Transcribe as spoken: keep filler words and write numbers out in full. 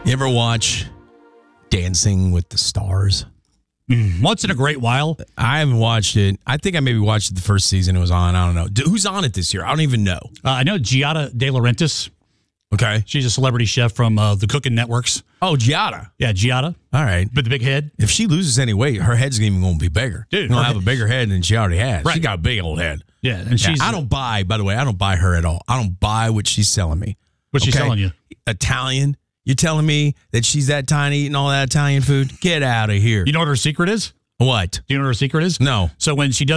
You ever watch Dancing with the Stars? Mm, once in a great while. I haven't watched it. I think I maybe watched it the first season it was on. I don't know. D- Who's on it this year? I don't even know. Uh, I know Giada De Laurentiis. Okay. She's a celebrity chef from uh, the Cooking Networks. Oh, Giada. Yeah, Giada. All right. With the big head. If she loses any weight, her head's even going to be bigger. Dude, She'll her have a head- bigger head than she already has. Right. She got a big old head. Yeah, and Yeah, she's. I don't buy, by the way, I don't buy her at all. I don't buy what she's selling me. What's she Okay? selling you? Italian. You're telling me that she's that tiny eating all that Italian food? Get out of here. You know what her secret is? What? Do you know what her secret is? No. So when she does